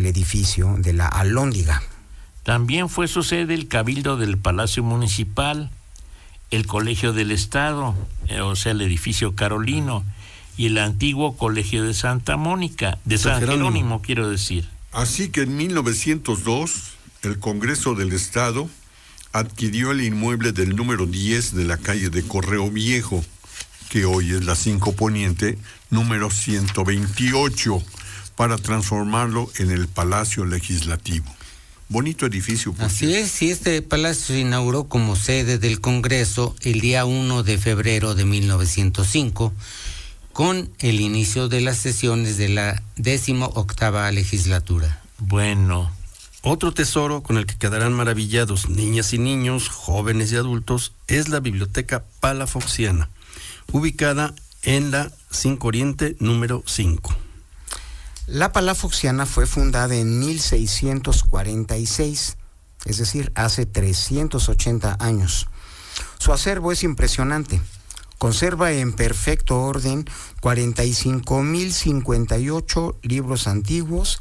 edificio de la Alhóndiga. También fue su sede el Cabildo del Palacio Municipal, el Colegio del Estado, o sea, el edificio Carolino, y el antiguo Colegio de Santa Mónica, de San Jerónimo, quiero decir. Así que en 1902, el Congreso del Estado adquirió el inmueble del número 10 de la calle de Correo Viejo, que hoy es la 5 Poniente, número 128, para transformarlo en el Palacio Legislativo. Bonito edificio. Así es, y este palacio se inauguró como sede del Congreso el día 1 de febrero de 1905, con el inicio de las sesiones de la 18ª legislatura. Bueno, otro tesoro con el que quedarán maravillados niñas y niños, jóvenes y adultos, es la Biblioteca Palafoxiana, ubicada en la 5 Oriente número 5. La Palafoxiana fue fundada en 1646, es decir, hace 380 años. Su acervo es impresionante. Conserva en perfecto orden 45.058 libros antiguos,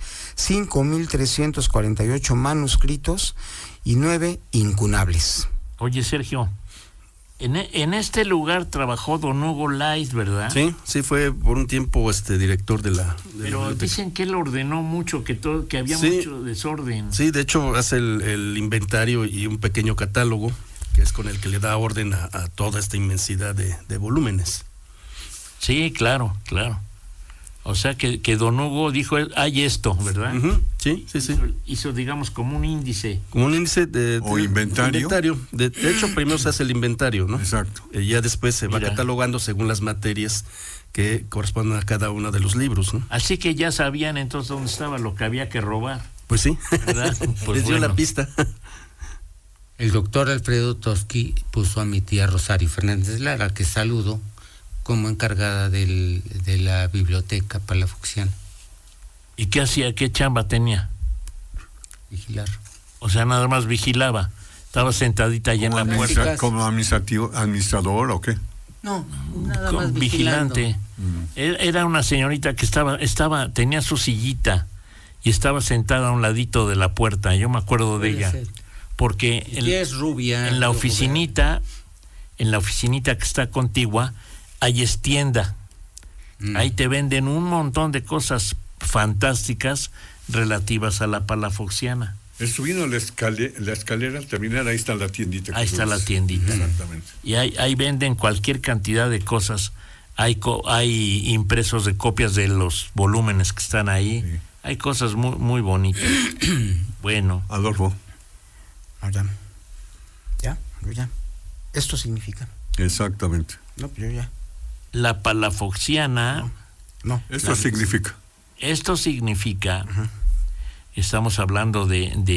5.348 manuscritos y 9 incunables. Oye, Sergio, en este lugar trabajó don Hugo Lais, ¿verdad? Sí, fue por un tiempo director de la Pero dicen que él ordenó mucho, que había mucho desorden. Sí, de hecho hace el inventario y un pequeño catálogo, que es con el que le da orden a toda esta inmensidad de volúmenes. Sí, claro. O sea que don Hugo dijo, hay esto, ¿verdad? Uh-huh. Sí. Hizo, digamos, como un índice. Como un índice o inventario. De hecho, primero se hace el inventario, ¿no? Exacto. Ya después se va catalogando según las materias que corresponden a cada uno de los libros, ¿no? Así que ya sabían entonces dónde estaba lo que había que robar. Pues sí. ¿Verdad? Pues les dio la pista. El doctor Alfredo Toski puso a mi tía Rosario Fernández Lara, que saludo, como encargada de la biblioteca Palafoxiana. ¿Y qué hacía? ¿Qué chamba tenía? Vigilar. O sea, nada más vigilaba. Estaba sentadita allá en la puerta. ¿Como administrador o qué? No, nada más vigilante. Era una señorita que tenía su sillita y estaba sentada a un ladito de la puerta. Yo me acuerdo de ella. Porque es rubia, en la oficinita que está contigua, ahí es tienda. Ahí te venden un montón de cosas fantásticas relativas a la Palafoxiana. Subiendo la escalera, al terminar, ahí está la tiendita. Ahí está la tiendita. Exactamente. Y ahí venden cualquier cantidad de cosas. Hay impresos de copias de los volúmenes que están ahí. Sí. Hay cosas muy, muy bonitas. Bueno. Adolfo. Ya. Esto significa. Exactamente. No, yo ya. La Palafoxiana. No. Esto significa. Uh-huh. Estamos hablando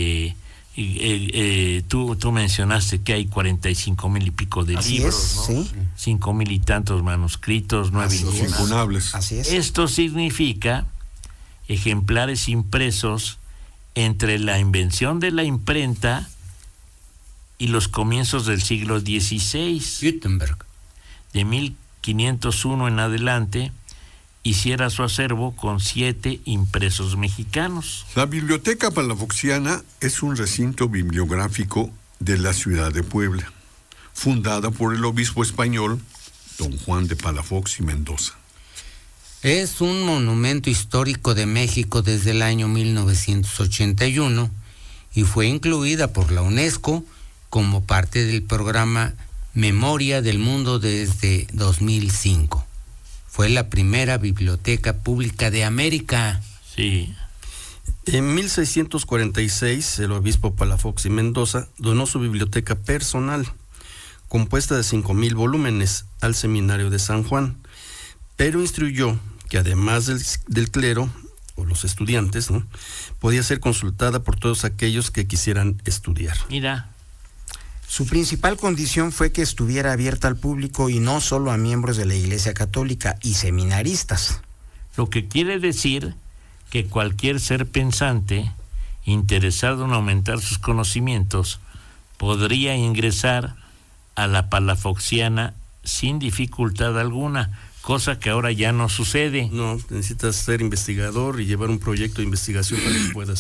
tú mencionaste que hay 45,000 y pico de libros, ¿no? Sí. 5,000 y tantos manuscritos, 9 incunables. Así es. Esto significa ejemplares impresos entre la invención de la imprenta y los comienzos del siglo XVI. Gutenberg. De 1501 en adelante, hiciera su acervo con 7 impresos mexicanos. La Biblioteca Palafoxiana es un recinto bibliográfico de la ciudad de Puebla, fundada por el obispo español don Juan de Palafox y Mendoza. Es un monumento histórico de México desde el año 1981 y fue incluida por la UNESCO como parte del programa Memoria del Mundo desde 2005. Fue la primera biblioteca pública de América. Sí. En 1646, el obispo Palafox y Mendoza donó su biblioteca personal, compuesta de 5,000 volúmenes, al Seminario de San Juan, pero instruyó que además del clero, o los estudiantes, ¿no?, podía ser consultada por todos aquellos que quisieran estudiar. Mira. Su principal condición fue que estuviera abierta al público y no solo a miembros de la Iglesia Católica y seminaristas. Lo que quiere decir que cualquier ser pensante, interesado en aumentar sus conocimientos, podría ingresar a la Palafoxiana sin dificultad alguna, cosa que ahora ya no sucede. No, necesitas ser investigador y llevar un proyecto de investigación para que puedas